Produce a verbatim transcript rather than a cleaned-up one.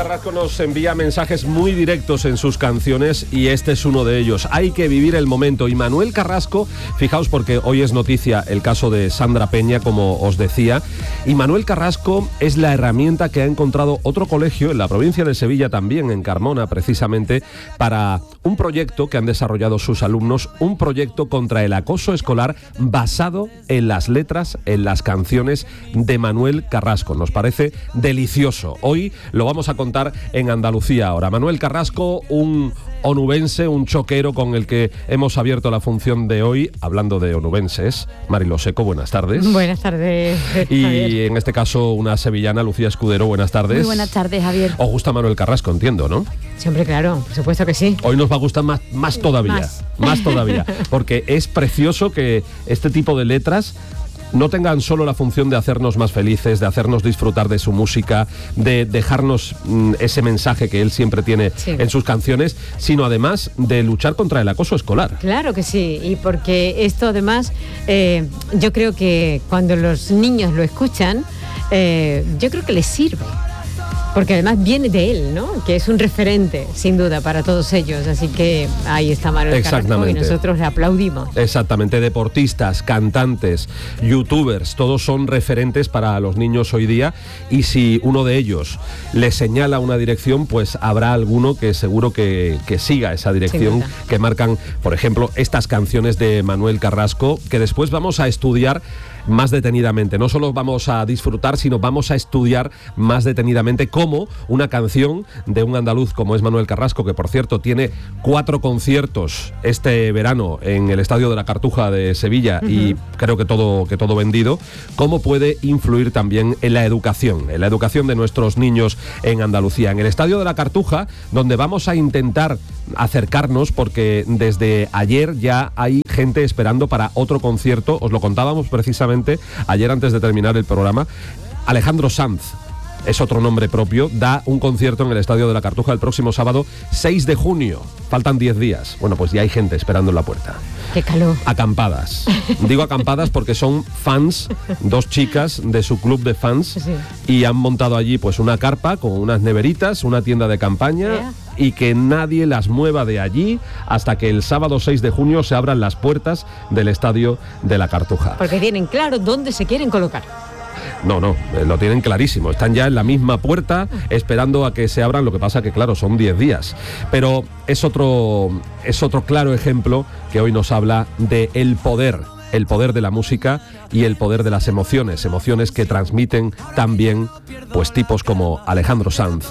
Carrasco nos envía mensajes muy directos en sus canciones y este es uno de ellos. Hay que vivir el momento. Y Manuel Carrasco, fijaos porque hoy es noticia el caso de Sandra Peña, como os decía, y Manuel Carrasco es la herramienta que ha encontrado otro colegio en la provincia de Sevilla, también en Carmona, precisamente, para un proyecto que han desarrollado sus alumnos, un proyecto contra el acoso escolar basado en las letras, en las canciones de Manuel Carrasco. Nos parece delicioso. Hoy lo vamos a contar en Andalucía ahora. Manuel Carrasco, un onubense, un choquero con el que hemos abierto la función de hoy, hablando de onubenses. Marilo Seco, buenas tardes. Buenas tardes, Y Javier. en este caso una sevillana, Lucía Escudero, buenas tardes. Muy buenas tardes, Javier. Os gusta Manuel Carrasco, entiendo, ¿no? Siempre, claro, por supuesto que sí. Hoy nos va a gustar más, más todavía, Más. más todavía, porque es precioso que este tipo de letras no tengan solo la función de hacernos más felices, de hacernos disfrutar de su música, de dejarnos mm, ese mensaje que él siempre tiene Sí. en sus canciones, sino además de luchar contra el acoso escolar. Claro que sí, y porque esto además, eh, yo creo que cuando los niños lo escuchan, eh, yo creo que les sirve. Porque además viene de él, ¿no? Que es un referente, sin duda, para todos ellos. Así que ahí está Manuel Carrasco y Exactamente. nosotros le aplaudimos. Exactamente, deportistas, cantantes, youtubers, todos son referentes para los niños hoy día, y si uno de ellos les señala una dirección, pues habrá alguno que seguro que, que siga esa dirección duda. que marcan, por ejemplo, estas canciones de Manuel Carrasco, que después vamos a estudiar más detenidamente. No solo vamos a disfrutar, sino vamos a estudiar más detenidamente cómo una canción de un andaluz como es Manuel Carrasco, que por cierto tiene cuatro conciertos este verano en el Estadio de la Cartuja de Sevilla, uh-huh. y creo que todo, que todo vendido, cómo puede influir también en la educación, en la educación de nuestros niños en Andalucía. En el Estadio de la Cartuja, donde vamos a intentar acercarnos, porque desde ayer ya hay gente esperando para otro concierto. Os lo contábamos precisamente ayer antes de terminar el programa. Alejandro Sanz es otro nombre propio, da un concierto en el Estadio de la Cartuja el próximo sábado seis de junio. Faltan diez días. Bueno, pues ya hay gente esperando en la puerta. ¡Qué calor! Acampadas. Digo acampadas porque son fans, dos chicas de su club de fans, Sí. y han montado allí pues una carpa con unas neveritas, una tienda de campaña, Yeah. y que nadie las mueva de allí hasta que el sábado seis de junio se abran las puertas del Estadio de la Cartuja. Porque tienen claro dónde se quieren colocar. No, no, eh, lo tienen clarísimo. Están ya en la misma puerta esperando a que se abran. Lo que pasa que, claro, son diez días. Pero es otro, es otro claro ejemplo que hoy nos habla de el poder, el poder de la música y el poder de las emociones. Emociones que transmiten también, pues, tipos como Alejandro Sanz